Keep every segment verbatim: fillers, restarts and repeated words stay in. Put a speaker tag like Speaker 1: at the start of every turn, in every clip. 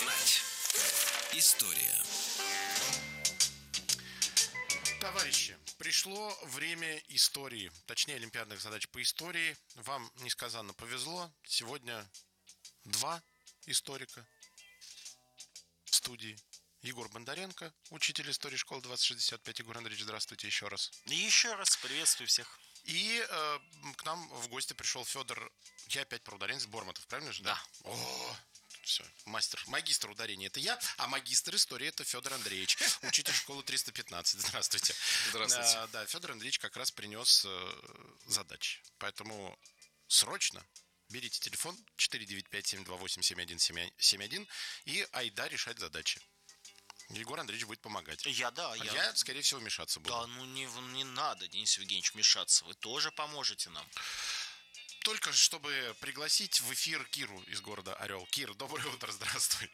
Speaker 1: знать. История.
Speaker 2: Товарищи, пришло время истории, точнее олимпиадных задач по истории. Вам несказанно повезло. Сегодня два историка в студии. Егор Бондаренко, учитель истории школы двадцать шестьдесят пять. Егор Андреевич, здравствуйте еще раз.
Speaker 3: И еще раз приветствую всех.
Speaker 2: И э, к нам в гости пришел Федор, я опять про ударение, Бормотов, правильно же?
Speaker 3: Да.
Speaker 2: О, все, мастер, магистр ударения это я, а магистр истории это Федор Андреевич, учитель школы триста пятнадцать. Здравствуйте.
Speaker 1: Здравствуйте.
Speaker 2: А, да, Федор Андреевич как раз принес э, задачи, поэтому срочно берите телефон четыре девять пять семь два восемь семь один семь один и айда решать задачи. Егор Андреевич будет помогать.
Speaker 3: Я, да, я.
Speaker 2: Я, скорее всего, мешаться буду.
Speaker 3: Да, ну не, не надо, Денис Евгеньевич, мешаться. Вы тоже поможете нам.
Speaker 2: Только чтобы пригласить в эфир Киру из города Орел. Кир, доброе утро, здравствуй.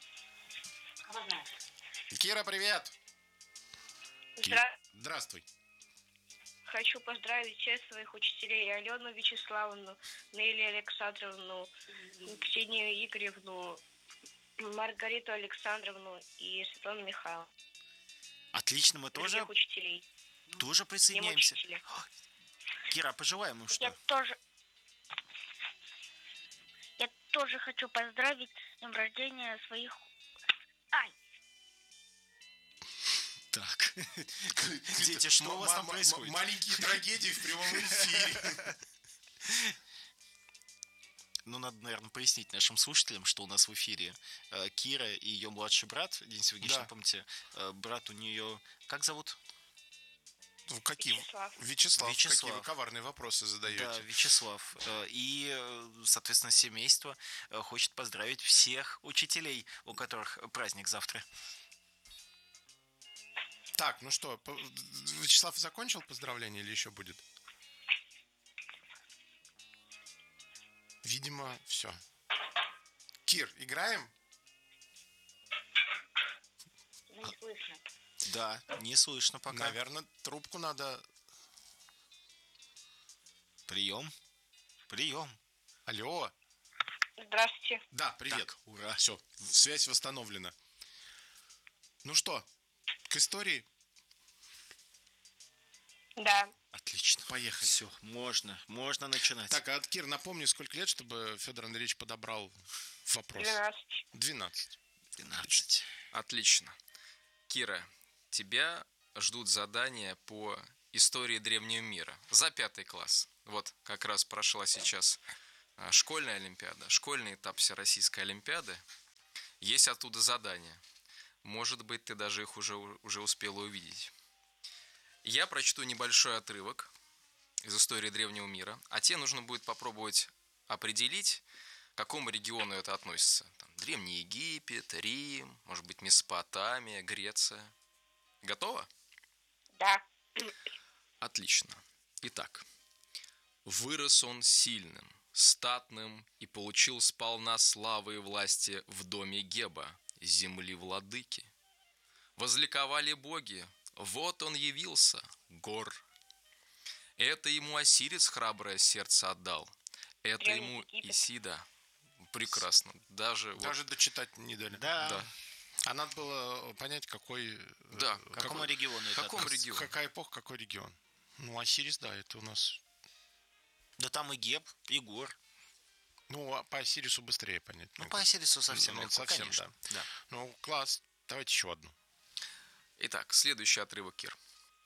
Speaker 2: Кира, привет.
Speaker 4: Здра...
Speaker 2: Здравствуй.
Speaker 4: Хочу поздравить всех своих учителей: Алену Вячеславовну, Нелли Александровну, Ксению Игоревну, Маргариту Александровну и Светлану Михайловну.
Speaker 3: Отлично, мы тоже,
Speaker 4: Других учителей.
Speaker 3: тоже
Speaker 4: Им
Speaker 3: присоединяемся.
Speaker 4: учителя.
Speaker 3: Кира, пожелаем им что?
Speaker 5: Я тоже, я тоже хочу поздравить с днем рождения своих... Ай!
Speaker 3: Так, дети, что у вас там происходит?
Speaker 2: Маленькие трагедии в прямом эфире.
Speaker 3: Ну, надо, наверное, пояснить нашим слушателям, что у нас в эфире э, Кира и ее младший брат, Денис Евгеньевич,
Speaker 2: Да.
Speaker 3: не помните, э, брат у нее, как зовут?
Speaker 2: Ну, какие?
Speaker 4: Вячеслав.
Speaker 2: Вячеслав.
Speaker 3: Вячеслав.
Speaker 2: Какие вы коварные вопросы задаете.
Speaker 3: Да, Вячеслав. Э, И, э, соответственно, семейство э, хочет поздравить всех учителей, у которых праздник завтра.
Speaker 2: Так, ну что, по- Вячеслав закончил поздравление или еще будет? Видимо, все. Кир, играем?
Speaker 4: Ну, не слышно.
Speaker 3: Да, не слышно пока.
Speaker 2: Наверное, трубку надо...
Speaker 3: Прием. Прием.
Speaker 2: Алло.
Speaker 4: Здравствуйте.
Speaker 2: Да, привет.
Speaker 3: Так, ура.
Speaker 2: Все, связь восстановлена. Ну что, к истории?
Speaker 4: Да.
Speaker 3: Отлично.
Speaker 2: Поехали.
Speaker 3: Все, можно, можно начинать.
Speaker 2: Так, а Кир, напомни, сколько лет, чтобы Федор Андреевич подобрал вопрос?
Speaker 4: Двенадцать.
Speaker 2: Двенадцать.
Speaker 3: двенадцать.
Speaker 1: Отлично. Кира, тебя ждут задания по истории древнего мира за пятый класс. Вот как раз прошла сейчас а, школьная олимпиада, школьный этап Всероссийской олимпиады. Есть оттуда задания. Может быть, ты даже их уже, уже успела увидеть. Я прочту небольшой отрывок из истории древнего мира, а тебе нужно будет попробовать определить, к какому региону это относится. Там, Древний Египет, Рим, может быть, Месопотамия, Греция. Готово?
Speaker 4: Да.
Speaker 1: Отлично. Итак, вырос он сильным, статным и получил сполна славы и власти в доме Геба, земли владыки. Возликовали боги, вот он явился, Гор. Это ему Осирис храброе сердце отдал, это
Speaker 4: Древний
Speaker 1: ему
Speaker 4: Египет.
Speaker 1: Исида. Прекрасно. Даже, вот-
Speaker 2: Даже дочитать не дали.
Speaker 3: Да.
Speaker 1: да.
Speaker 2: А надо было понять, какой...
Speaker 1: Да,
Speaker 2: э,
Speaker 3: К какому региону это
Speaker 1: какому
Speaker 3: относится?
Speaker 1: региону?
Speaker 2: Какая эпоха, какой регион? Ну, Осирис, да, это у нас...
Speaker 3: Да там и Геб, и Гор.
Speaker 2: Ну, а по Осирису быстрее понять.
Speaker 3: Ну,
Speaker 2: мне
Speaker 3: по Осирису совсем
Speaker 2: Ну,
Speaker 3: легко,
Speaker 2: совсем,
Speaker 3: конечно. Да.
Speaker 2: Ну, класс. Давайте еще одну.
Speaker 1: Итак, следующий отрывок, Кир.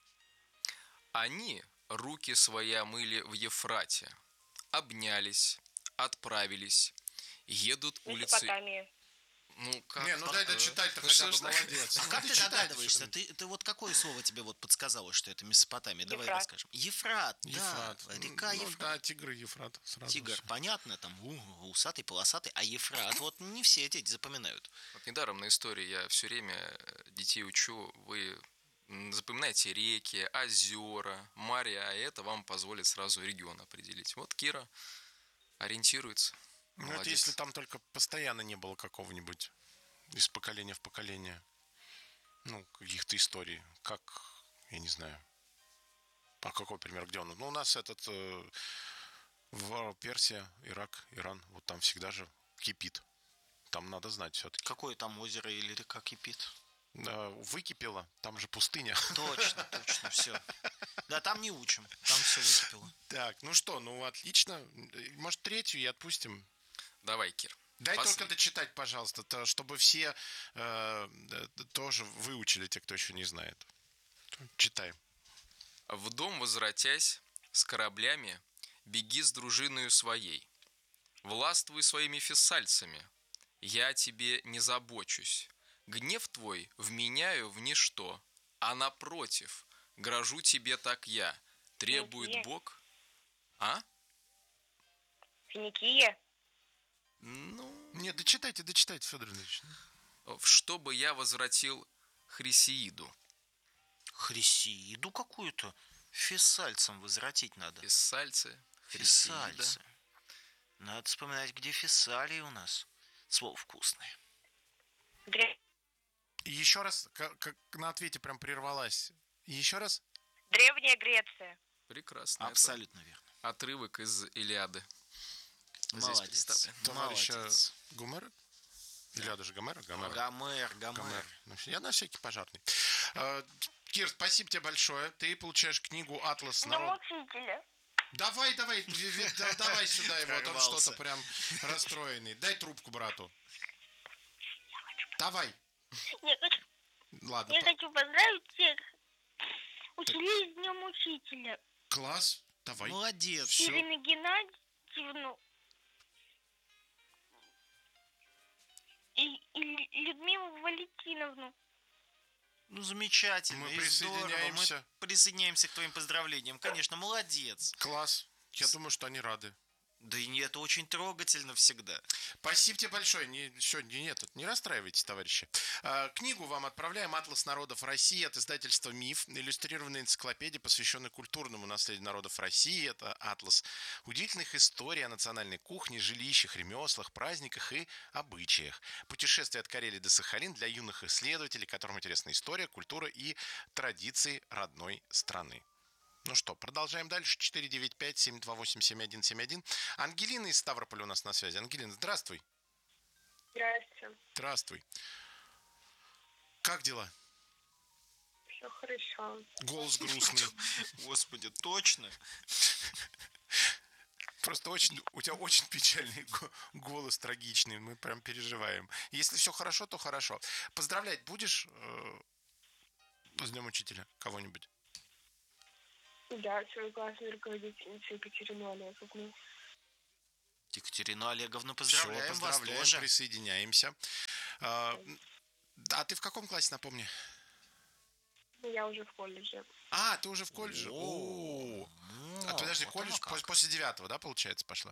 Speaker 1: Они руки свои омыли в Ефрате, обнялись, отправились, едут улицы...
Speaker 4: Месопотамия.
Speaker 1: Ну, как?
Speaker 2: Не, ну дай дочитать-то
Speaker 1: Ну,
Speaker 2: хотя
Speaker 1: что
Speaker 2: бы,
Speaker 1: ж так?
Speaker 2: молодец.
Speaker 3: А как ты
Speaker 2: Дочитай,
Speaker 3: догадываешься?
Speaker 2: что ли?
Speaker 3: Ты, ты вот какое слово тебе вот подсказало, что это Месопотамия? Давай
Speaker 4: Ефрат.
Speaker 3: расскажем. Ефрат,
Speaker 2: Ефрат.
Speaker 3: да. Река
Speaker 2: Ну,
Speaker 3: Ефрат.
Speaker 2: да, тигр Ефрат. Сразу
Speaker 3: Тигр,
Speaker 2: всё.
Speaker 3: понятно, там у, усатый, полосатый, а Ефрат, вот не все дети запоминают.
Speaker 1: Вот недаром на истории я все время э, детей учу, вы м, запоминаете реки, озера, моря, а это вам позволит сразу регион определить. Вот Кира ориентируется.
Speaker 2: Ну, это
Speaker 1: Молодец.
Speaker 2: если там только постоянно не было какого-нибудь из поколения в поколение, ну, каких-то историй, как, я не знаю, а какой пример, где он? Ну, у нас этот в Персия, Ирак, Иран, вот там всегда же кипит. Там надо знать все-таки.
Speaker 3: Какое там озеро или река кипит?
Speaker 2: Выкипело, там же пустыня.
Speaker 3: Точно, точно, все. Да, там не учим, там все выкипело.
Speaker 2: Так, ну что, ну отлично. Может, третью и отпустим?
Speaker 1: Давай, Кир.
Speaker 2: Дай
Speaker 1: Последний.
Speaker 2: только дочитать, пожалуйста, то, чтобы все э, тоже выучили, те, кто еще не знает. Читай.
Speaker 1: В дом возвратясь с кораблями, беги с дружиною своей. Властвуй своими фессальцами, я о тебе не забочусь. Гнев твой вменяю в ничто, а напротив, грожу тебе так я. Требует
Speaker 4: Финикия.
Speaker 1: Бог. А?
Speaker 4: Финикия.
Speaker 1: Ну,
Speaker 2: Нет, дочитайте, дочитайте, Федор Ильич.
Speaker 1: чтобы я возвратил Хрисеиду.
Speaker 3: Хрисеиду какую-то? Фессальцам возвратить надо.
Speaker 1: Фессальцы, Хрисеида.
Speaker 3: Фессальцы. Надо вспоминать, где фессалии у нас. Слово вкусное.
Speaker 4: Дре-
Speaker 2: И еще раз, как, как на ответе прям прервалась. И еще раз.
Speaker 4: Древняя Греция.
Speaker 1: Прекрасно. Это
Speaker 3: Абсолютно верно.
Speaker 1: отрывок из Илиады. Здесь
Speaker 3: Молодец.
Speaker 1: представлен.
Speaker 2: Товарища
Speaker 3: Молодец.
Speaker 2: Гомера? Или даже Гомера? Гомера.
Speaker 3: Гомер, Гомер.
Speaker 2: Гомер. Ну, я на всякий пожарный. Э, Кир, спасибо тебе большое. Ты получаешь книгу «Атлас
Speaker 5: Дом
Speaker 2: народ».
Speaker 5: учителя.
Speaker 2: Давай, давай, ви- ви- да- давай сюда его, он
Speaker 3: Прорвался.
Speaker 2: что-то прям расстроенный. Дай трубку брату. Давай.
Speaker 5: Я хочу,
Speaker 2: Ладно,
Speaker 5: я
Speaker 2: по-
Speaker 5: хочу поздравить всех учителей с Днем Учителя.
Speaker 2: класс, давай.
Speaker 3: Молодец.
Speaker 2: Всё.
Speaker 5: Ирину Геннадьевну и, и Людмилу Валентиновну.
Speaker 3: Ну, замечательно.
Speaker 2: Мы
Speaker 3: и здорово.
Speaker 2: присоединяемся.
Speaker 3: Мы присоединяемся к твоим поздравлениям. Конечно, молодец.
Speaker 2: Класс. Я думаю, что они рады.
Speaker 3: Да и не- это очень трогательно всегда.
Speaker 2: Спасибо тебе большое. Не, еще, не, нет, не расстраивайтесь, товарищи. А, книгу вам отправляем «Атлас народов России» от издательства «Миф». Иллюстрированная энциклопедия, посвященная культурному наследию народов России. Это атлас удивительных историй о национальной кухне, жилищах, ремеслах, праздниках и обычаях. Путешествие от Карелии до Сахалин для юных исследователей, которым интересна история, культура и традиции родной страны. Ну что, продолжаем дальше. четыре девять пять семь два восемь семь один семь один. Ангелина из Ставрополя у нас на связи. Ангелина, здравствуй.
Speaker 4: Здравствуйте.
Speaker 2: Здравствуй. Как дела?
Speaker 4: Все хорошо.
Speaker 2: Голос грустный.
Speaker 3: Господи, точно?
Speaker 2: Просто очень, у тебя очень печальный го- голос, трагичный. Мы прям переживаем. Если все хорошо, то хорошо. Поздравлять будешь э, с Днем Учителя кого-нибудь?
Speaker 4: Да, свою классную руководительницу Екатерину Олеговну.
Speaker 3: Екатерину Олеговну
Speaker 2: Все,
Speaker 3: поздравляем,
Speaker 2: поздравляем,
Speaker 3: вас тоже.
Speaker 2: присоединяемся. А, а ты в каком классе, напомни?
Speaker 4: Я уже в колледже.
Speaker 2: А, ты уже в колледже?
Speaker 3: О,
Speaker 2: О, а
Speaker 3: ну,
Speaker 2: подожди,
Speaker 3: вот
Speaker 2: колледж
Speaker 3: оно как.
Speaker 2: пос- после девятого, да, получается, пошла?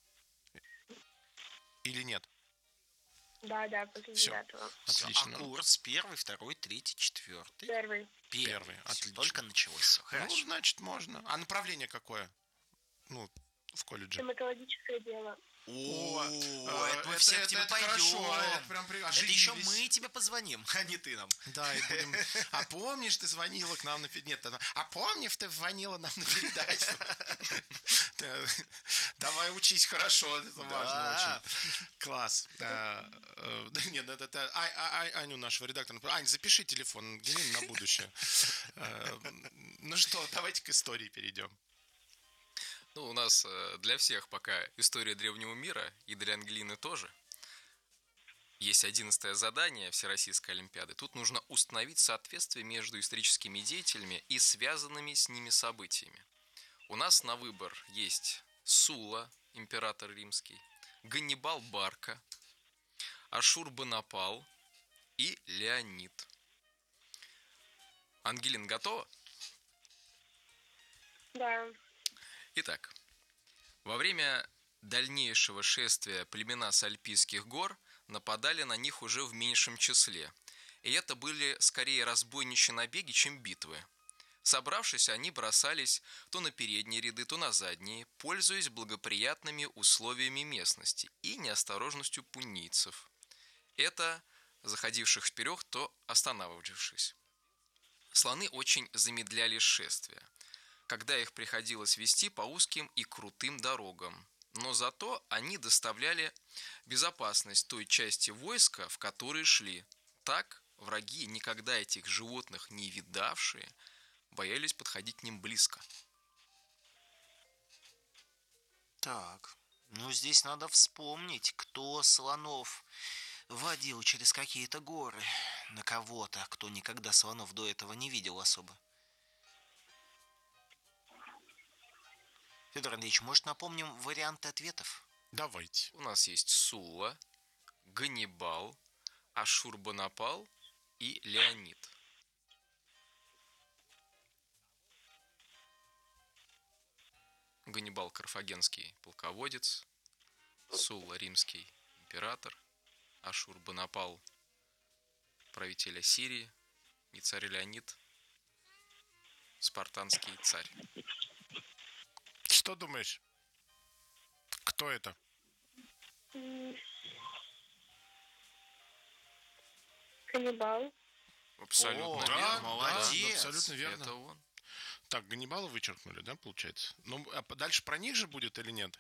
Speaker 2: Или нет?
Speaker 4: Да, да, после
Speaker 2: Всё.
Speaker 4: девятого.
Speaker 3: Всё,
Speaker 2: Отлично.
Speaker 3: А курс первый, второй, третий, четвертый?
Speaker 4: Первый.
Speaker 2: Первый,
Speaker 3: Всё,
Speaker 2: отлично.
Speaker 3: Только началось все.
Speaker 2: Ну,
Speaker 3: Хорошо.
Speaker 2: значит, можно. А направление какое? Ну, в колледже.
Speaker 4: Стоматологическое дело.
Speaker 3: О,
Speaker 2: а,
Speaker 3: это мы
Speaker 2: это-
Speaker 3: все к
Speaker 2: это-
Speaker 3: тебе
Speaker 2: это
Speaker 3: пойдем.
Speaker 2: хорошо, а это прям при-
Speaker 3: Это еще
Speaker 2: оживились.
Speaker 3: мы тебе позвоним, а не ты нам.
Speaker 2: Да, и будем... А помнишь, ты звонила к нам на... пе- Нет, она- а помнишь, ты звонила нам на передачу? Да. Давай учись хорошо, это важно
Speaker 3: Да.
Speaker 2: очень. Класс. Да, э, да нет, это... это- Ай- Ай- Ай- Аню, нашего редактора. Ань, запиши телефон Ангелины на будущее. Э, Ну что, давайте к истории перейдем.
Speaker 1: Ну, у нас э, для всех пока история древнего мира, и для Ангелины тоже. Есть одиннадцатое задание Всероссийской Олимпиады. Тут нужно установить соответствие между историческими деятелями и связанными с ними событиями. У нас на выбор есть Сула, император римский, Ганнибал Барка, Ашурбанипал и Леонид. Ангелина готова?
Speaker 4: Да.
Speaker 1: Итак, во время дальнейшего шествия племена с Альпийских гор нападали на них уже в меньшем числе. И это были скорее разбойничьи набеги, чем битвы. Собравшись, они бросались то на передние ряды, то на задние, пользуясь благоприятными условиями местности и неосторожностью пунийцев. Это заходивших вперед, то останавливавшихся. Слоны очень замедляли шествие, когда их приходилось вести по узким и крутым дорогам. но зато они доставляли безопасность той части войска, в которой шли. Так враги, никогда этих животных не видавшие, боялись подходить к ним близко.
Speaker 3: Так, ну здесь надо вспомнить, кто слонов водил через какие-то горы. На кого-то, кто никогда слонов до этого не видел особо. Федор Андреевич, может, напомним варианты ответов?
Speaker 2: Давайте.
Speaker 1: У нас есть Сулла, Ганнибал, Ашурбанапал и Леонид. Ганнибал — карфагенский полководец, Сулла — римский император, Ашурбанапал — правитель Ассирии, и царь Леонид — спартанский царь.
Speaker 2: Что думаешь? Кто это?
Speaker 4: М, Каннибал.
Speaker 1: Абсолютно
Speaker 3: О,
Speaker 1: верно.
Speaker 2: да,
Speaker 3: молодец.
Speaker 2: да, абсолютно верно.
Speaker 1: Это он.
Speaker 2: Так, Ганнибала вычеркнули, да, получается? Ну, а по- дальше про них же будет или нет?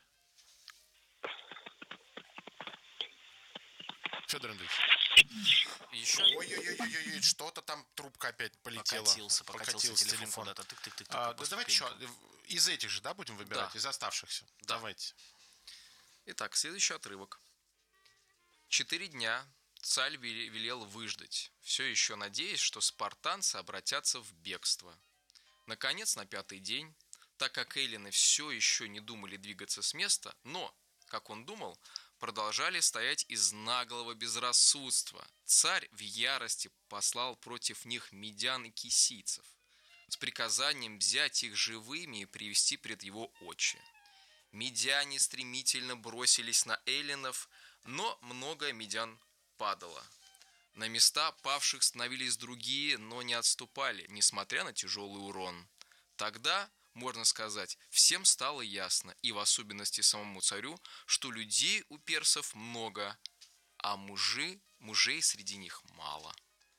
Speaker 2: Федор Андреевич.
Speaker 1: Еще
Speaker 2: Ой-ой-ой, что-то там трубка опять полетела.
Speaker 3: Покатился, покатился, телефон, куда-то. Тык-тык-тык.
Speaker 2: А,
Speaker 3: по
Speaker 2: да давайте что,
Speaker 3: ступенькам.
Speaker 2: из этих же, да, будем выбирать?
Speaker 1: Да.
Speaker 2: Из оставшихся?
Speaker 1: Да.
Speaker 2: Давайте.
Speaker 1: Итак, следующий отрывок. Четыре дня царь вели- велел выждать, все еще надеясь, что спартанцы обратятся в бегство. Наконец, на пятый день, так как эллины все еще не думали двигаться с места, но, как он думал, продолжали стоять из наглого безрассудства, царь в ярости послал против них медян и кисийцев с приказанием взять их живыми и привести пред его очи. Медяне стремительно бросились на эллинов, но много медян падало. На места павших становились другие, но не отступали, несмотря на тяжелый урон. Тогда, можно сказать, всем стало ясно, и в особенности самому царю, что людей у персов много, а мужи, мужей среди них мало.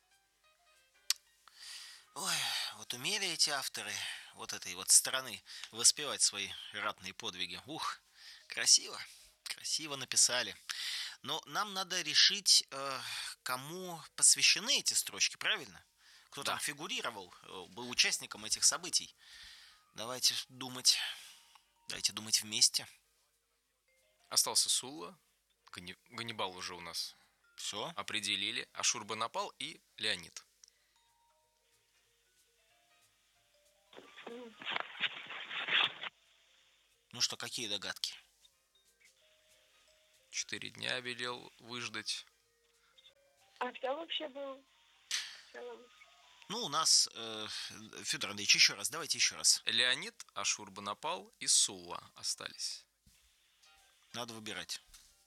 Speaker 3: Ой, вот умели эти авторы вот этой вот страны воспевать свои ратные подвиги. Ух, красиво, красиво написали. Но нам надо решить, э, кому посвящены эти строчки, правильно? Кто
Speaker 1: Да.
Speaker 3: там фигурировал, э, был участником этих событий. Давайте думать, давайте думать вместе.
Speaker 1: Остался Сулла, Гани- Ганнибал уже у нас
Speaker 3: Все.
Speaker 1: определили, Ашурбанапал и Леонид.
Speaker 3: Ну что, какие догадки?
Speaker 1: Четыре дня велел выждать.
Speaker 4: А кто вообще был в целом?
Speaker 3: Ну, у нас, э, Федор Андреевич, еще раз, давайте еще раз.
Speaker 1: Леонид, Ашурбанапал и Сулла остались.
Speaker 3: Надо выбирать.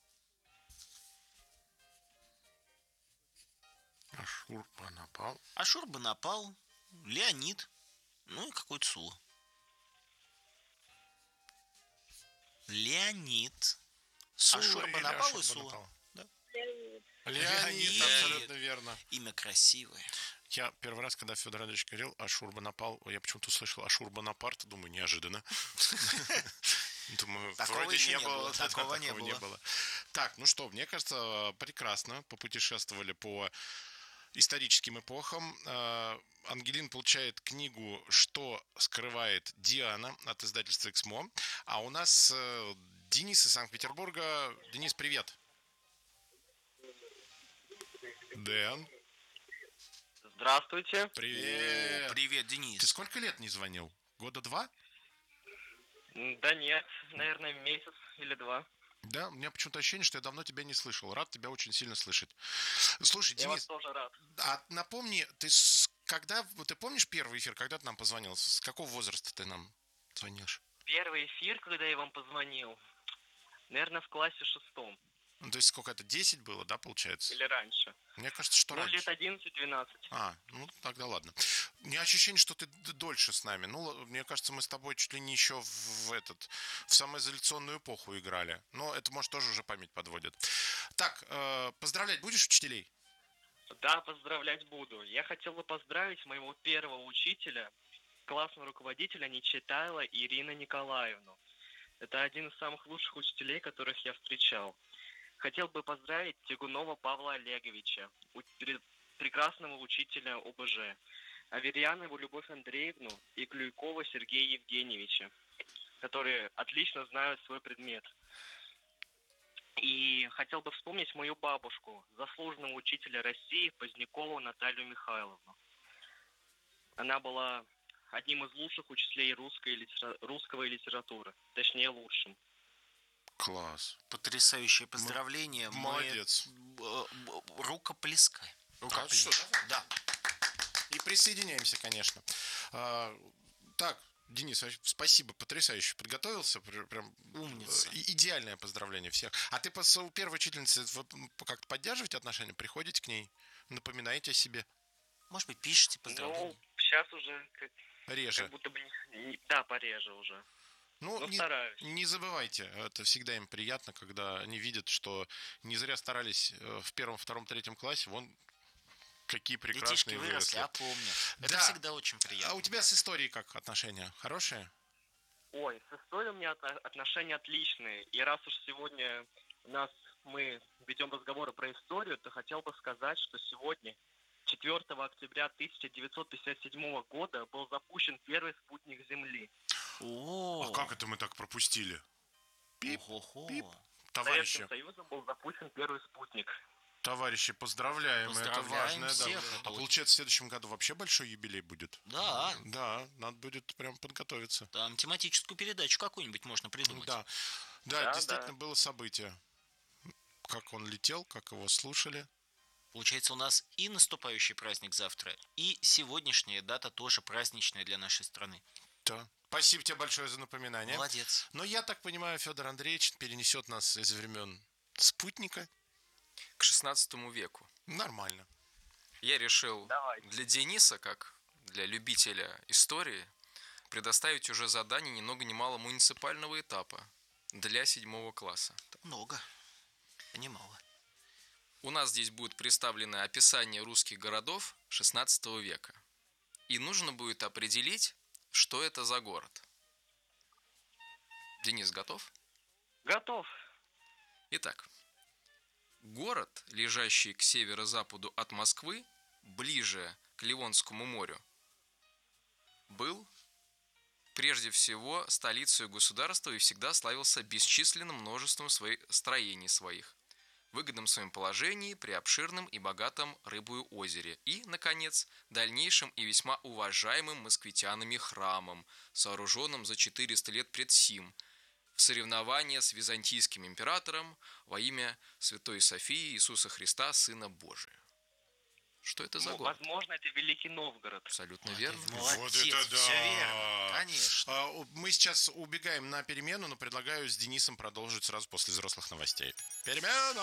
Speaker 2: Ашурбанапал.
Speaker 3: Ашурбанапал, Леонид, ну и какой-то Сула. Леонид.
Speaker 2: Сула
Speaker 3: Ашурбанапал
Speaker 2: или
Speaker 3: и Сула.
Speaker 2: Ашурбанапал?
Speaker 4: Леонид.
Speaker 2: Леонид,
Speaker 3: Леонид.
Speaker 2: абсолютно верно.
Speaker 3: Имя красивое.
Speaker 2: Я первый раз, когда Федор Андреевич говорил Ашурбанапал, я почему-то услышал Ашурбанапарт, думаю, неожиданно. Думаю,
Speaker 3: Такого
Speaker 2: вроде
Speaker 3: еще
Speaker 2: не
Speaker 3: не
Speaker 2: было.
Speaker 3: было,
Speaker 2: да,
Speaker 3: такого не
Speaker 2: такого
Speaker 3: было.
Speaker 2: Так, ну что, мне кажется, прекрасно попутешествовали по историческим эпохам. Э, Ангелин получает книгу «Что скрывает Диана» от издательства «Эксмо». А у нас э, Денис из Санкт-Петербурга. Денис, привет. Дэн,
Speaker 6: Здравствуйте.
Speaker 2: привет.
Speaker 3: Привет,
Speaker 2: Ты
Speaker 3: Денис.
Speaker 2: сколько лет не звонил? Года два?
Speaker 6: М, Да нет, наверное, месяц или два.
Speaker 2: Да, у меня почему-то ощущение, что я давно тебя не слышал. Рад тебя очень сильно слышать. Слушай,
Speaker 6: Я вас
Speaker 2: Денис,
Speaker 6: тоже рад.
Speaker 2: а напомни, ты с- когда, вот ты помнишь первый эфир, когда ты нам позвонил? С какого возраста ты нам звонишь?
Speaker 6: Первый эфир, когда я вам позвонил, наверное, в классе шестом
Speaker 2: Ну, то есть сколько это, десять было, да, получается?
Speaker 6: или раньше.
Speaker 2: Мне кажется, что
Speaker 6: Ну,
Speaker 2: раньше.
Speaker 6: лет одиннадцать-двенадцать.
Speaker 2: А, ну тогда ладно. У меня ощущение, что ты д- дольше с нами. Ну, л- мне кажется, мы с тобой чуть ли не еще в этот, в самоизоляционную эпоху играли. Но это, может, тоже уже память подводит. Так, э, поздравлять будешь учителей?
Speaker 6: Да, поздравлять буду. Я хотел бы поздравить моего первого учителя, классного руководителя Нечитайло Ирину Николаевну. Это один из самых лучших учителей, которых я встречал. Хотел бы поздравить Тягунова Павла Олеговича, у- пре- прекрасного учителя О Б Ж, Аверьянову Любовь Андреевну и Клюйкова Сергея Евгеньевича, которые отлично знают свой предмет. И хотел бы вспомнить мою бабушку, заслуженного учителя России Позднякову Наталью Михайловну. Она была одним из лучших учителей русской литера- русского и литературы, точнее лучшим.
Speaker 2: Класс.
Speaker 3: Потрясающее поздравление. Мы,
Speaker 2: молодец.
Speaker 3: э, б- Рукоплескаем.
Speaker 2: А что, да. И присоединяемся, конечно. А, так, Денис, вообще спасибо, потрясающе подготовился. пр- Прям
Speaker 3: Умница.
Speaker 2: э, и- идеальное поздравление всех. А ты по с- первой учительнице вот, м, как-то поддерживаете отношения? Приходите к ней, напоминаете о себе?
Speaker 3: Может быть, пишите
Speaker 6: Ну,
Speaker 3: поздравления?
Speaker 6: сейчас уже как,
Speaker 2: Реже.
Speaker 6: как будто бы не, не- да, пореже уже.
Speaker 2: Ну,
Speaker 6: Но
Speaker 2: не,
Speaker 6: стараюсь.
Speaker 2: не забывайте, это всегда им приятно, когда они видят, что не зря старались э, в первом, втором, третьем классе. Вон какие
Speaker 3: Детишки
Speaker 2: прекрасные
Speaker 3: выросли,
Speaker 2: выросли.
Speaker 3: а помнят. Это
Speaker 2: Да.
Speaker 3: всегда очень
Speaker 2: А
Speaker 3: приятно.
Speaker 2: у тебя с историей как отношения? Хорошие?
Speaker 6: Ой, с историей у меня отно- отношения отличные. И раз уж сегодня у нас мы ведем разговоры про историю, то хотел бы сказать, что сегодня, четвёртого октября тысяча девятьсот пятьдесят седьмого года, был запущен первый спутник Земли.
Speaker 3: О,
Speaker 2: А как это мы так пропустили? Пип,
Speaker 3: ого-го.
Speaker 2: пип. Товарищи,
Speaker 6: Советским Союзом был запущен первый спутник.
Speaker 2: товарищи, поздравляем, это
Speaker 3: Поздравляем
Speaker 2: важно.
Speaker 3: всех,
Speaker 2: Да.
Speaker 3: это
Speaker 2: А
Speaker 3: очень-
Speaker 2: получается, в следующем году вообще большой юбилей будет?
Speaker 3: Да,
Speaker 2: Да, надо будет прям подготовиться.
Speaker 3: там тематическую передачу какую-нибудь можно придумать.
Speaker 2: Да, да,
Speaker 6: Да,
Speaker 2: действительно
Speaker 6: да.
Speaker 2: было событие. Как он летел, как его слушали.
Speaker 3: Получается, у нас и наступающий праздник завтра, и сегодняшняя дата тоже праздничная для нашей страны.
Speaker 2: Да. Спасибо тебе большое за напоминание.
Speaker 3: Молодец.
Speaker 2: Но я так понимаю, Федор Андреевич перенесет нас из времен спутника.
Speaker 1: К шестнадцатому веку.
Speaker 2: Нормально.
Speaker 1: Я решил
Speaker 6: Давай.
Speaker 1: для Дениса, как для любителя истории, предоставить уже задание ни много ни мало муниципального этапа для седьмого класса.
Speaker 3: Много, а не мало.
Speaker 1: У нас здесь будет представлено описание русских городов шестнадцатого века. И нужно будет определить, что это за город. Денис, готов?
Speaker 6: Готов.
Speaker 1: Итак, город, лежащий к северо-западу от Москвы, ближе к Ливонскому морю, был прежде всего столицей государства и всегда славился бесчисленным множеством своих строений своих, выгодным в своем положении при обширном и богатом рыбою озере и, наконец, дальнейшим и весьма уважаемым москвитянами храмом, сооруженным за четыреста лет пред сим, в соревнование с византийским императором во имя Святой Софии Иисуса Христа, Сына Божия. Что это за
Speaker 6: Ну,
Speaker 1: город?
Speaker 6: возможно, это Великий Новгород.
Speaker 1: Абсолютно
Speaker 3: Вот
Speaker 1: верно.
Speaker 3: это молодец,
Speaker 2: Вот это да!
Speaker 3: все верно, конечно.
Speaker 2: А, у- Мы сейчас убегаем на перемену, но предлагаю с Денисом продолжить сразу после взрослых новостей. Перемена!